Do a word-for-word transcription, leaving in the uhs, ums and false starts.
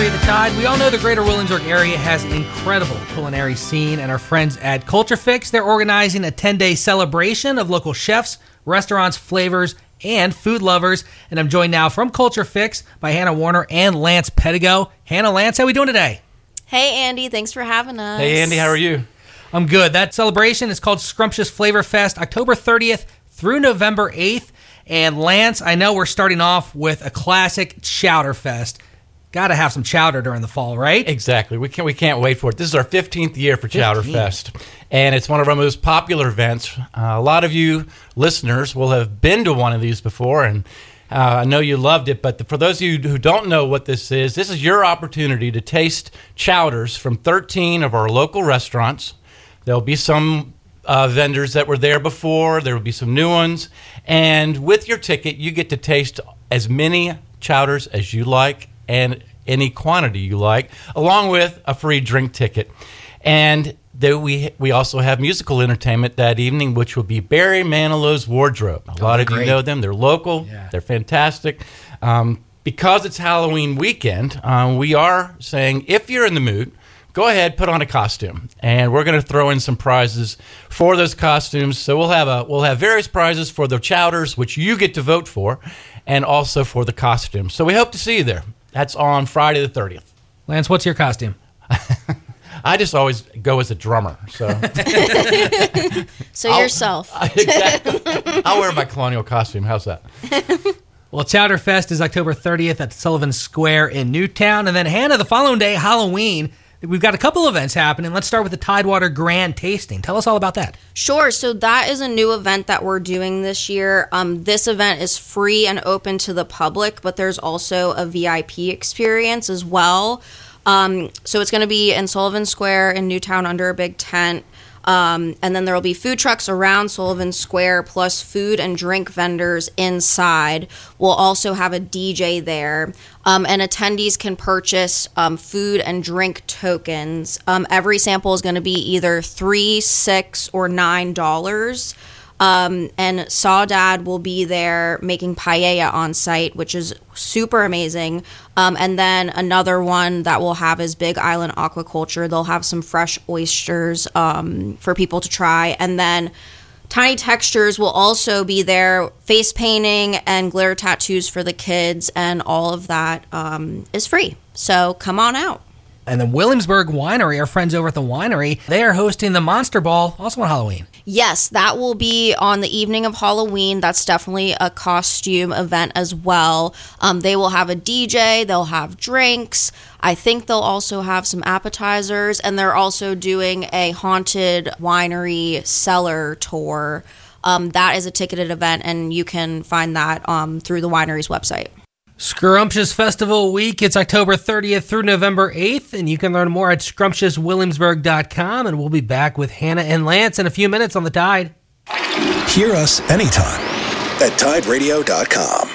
of the Tide. We all know the greater Williamsburg area has an incredible culinary scene, and our friends at Culture Fix, they're organizing a ten-day celebration of local chefs, restaurants, flavors, and food lovers. And I'm joined now from Culture Fix by Hannah Warner and Lance Pedigo. Hannah, Lance, how are we doing today? Hey, Andy. Thanks for having us. Hey, Andy. How are you? I'm good. That celebration is called Scrumptious Flavor Fest, October thirtieth through November eighth. And Lance, I know we're starting off with a classic Chowder Fest. Got to have some chowder during the fall, right? Exactly. We can't we can't wait for it. This is our fifteenth year for Chowder Fest, and it's one of our most popular events. Uh, a lot of you listeners will have been to one of these before, and uh, I know you loved it. But for those of you who don't know what this is, this is your opportunity to taste chowders from thirteen of our local restaurants. There'll be some uh, vendors that were there before. There will be some new ones. And with your ticket, you get to taste as many chowders as you like and any quantity you like, along with a free drink ticket. And there we we also have musical entertainment that evening, which will be Barry Manilow's Wardrobe. A lot oh, of great. you know them. They're local. Yeah. They're fantastic. Um, because it's Halloween weekend, uh, we are saying if you're in the mood, go ahead, put on a costume, and we're going to throw in some prizes for those costumes. So we'll have a we'll have various prizes for the chowders, which you get to vote for, and also for the costumes. So we hope to see you there. That's on Friday the thirtieth. Lance, what's your costume? I just always go as a drummer. So, so I'll, yourself. Exactly. I'll wear my colonial costume. How's that? Well, Chowder Fest is October thirtieth at Sullivan Square in Newtown. And then, Hannah, the following day, Halloween, we've got a couple events happening. Let's start with the Tidewater Grand Tasting. Tell us all about that. Sure. So that is a new event that we're doing this year. Um, this event is free and open to the public, but there's also a V I P experience as well. Um, so it's going to be in Sullivan Square in Newtown under a big tent. Um, and then there will be food trucks around Sullivan Square, plus food and drink vendors inside. We'll also have a D J there. Um, and attendees can purchase um, food and drink tokens. Um, every sample is going to be either three, six, or nine dollars. Um, and Sawdad will be there making paella on site, which is super amazing. Um, and then another one that we'll have is Big Island Aquaculture. They'll have some fresh oysters um, for people to try. And then Tiny Textures will also be there, face painting and glitter tattoos for the kids, and all of that um, is free. So come on out. And the Williamsburg Winery, our friends over at the winery, they are hosting the Monster Ball, also on Halloween. Yes, that will be on the evening of Halloween. That's definitely a costume event as well. Um, they will have a D J. They'll have drinks. I think they'll also have some appetizers. And they're also doing a haunted winery cellar tour. Um, that is a ticketed event, and you can find that um, through the winery's website. Scrumptious Festival Week. It's October thirtieth through November eighth, and you can learn more at scrumptious williamsburg dot com, and we'll be back with Hannah and Lance in a few minutes on The Tide. Hear us anytime at tide radio dot com.